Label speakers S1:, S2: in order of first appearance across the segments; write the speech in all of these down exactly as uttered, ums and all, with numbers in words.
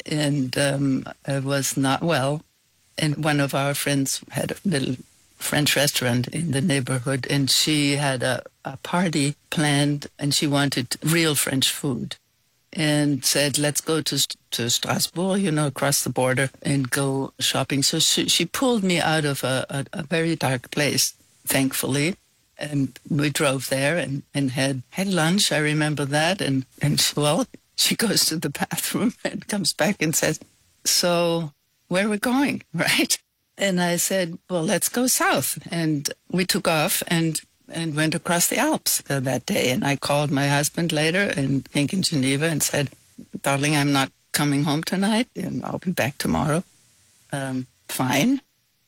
S1: and um, it was not well. And one of our friends had a little French restaurant in the neighborhood, and she had a, a party planned, and she wanted real French food, and said, let's go to to Strasbourg, you know, across the border, and go shopping. So she, she pulled me out of a, a, a very dark place, thankfully, and we drove there and, and had, had lunch. I remember that, and, and she, well, she goes to the bathroom and comes back and says, so where are we going, right? And I said, well, let's go south. And we took off and and went across the Alps uh, that day. And I called my husband later, and I think in Geneva, and said, darling, I'm not coming home tonight, and I'll be back tomorrow. Um, fine.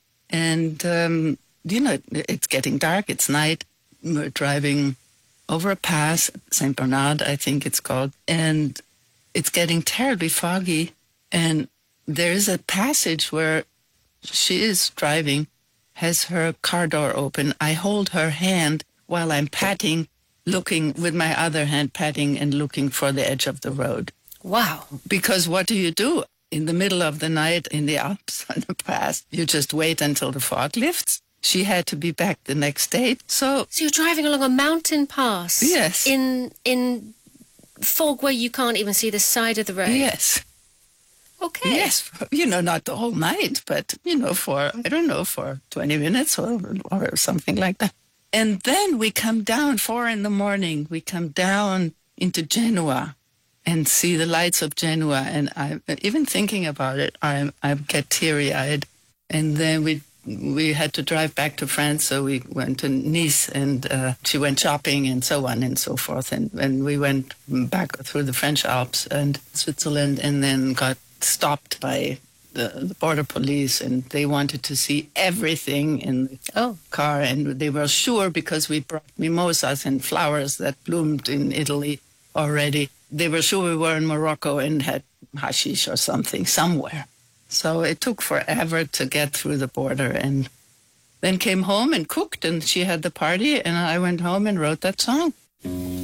S1: And, um, you know, it's getting dark. It's night. We're driving over a pass, Saint Bernard, I think it's called. And it's getting terribly foggy. And there is a passage where she is driving, has her car door open. I hold her hand while I'm patting, looking with my other hand, patting and looking for the edge of the road.
S2: Wow.
S1: Because what do you do in the middle of the night in the Alps on the pass? You just wait until the fog lifts. She had to be back the next day. So,
S2: so you're driving along a mountain pass?
S1: Yes.
S2: In, in fog where you can't even see the side of the road?
S1: Yes.
S2: Okay.
S1: Yes, you know, not the whole night, but, you know, for, I don't know, for twenty minutes or, or something like that. And then we come down, four in the morning, we come down into Genoa and see the lights of Genoa. And I, even thinking about it, I, I get teary-eyed. And then we we had to drive back to France, so we went to Nice, and uh, she went shopping and so on and so forth. And, and we went back through the French Alps and Switzerland, and then got stopped by the, the border police, and they wanted to see everything in the
S2: oh.
S1: car, and they were sure, because we brought mimosas and flowers that bloomed in Italy already. They were sure we were in Morocco and had hashish or something somewhere. So it took forever to get through the border, and then came home and cooked, and she had the party, and I went home and wrote that song.